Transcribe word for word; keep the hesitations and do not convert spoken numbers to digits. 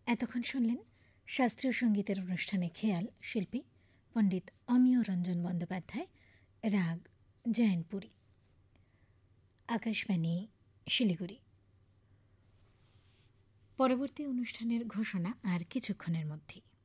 এতক্ষণ শুনলেন শাস্ত্রীয় সঙ্গীতের অনুষ্ঠানে খেয়াল, শিল্পী পণ্ডিত অমিয় রঞ্জন বন্দ্যোপাধ্যায়, রাগ জয়নপুরী। আকাশবাণী শিলিগুড়ি। পরবর্তী অনুষ্ঠানের ঘোষণা আর কিছুক্ষণের মধ্যেই।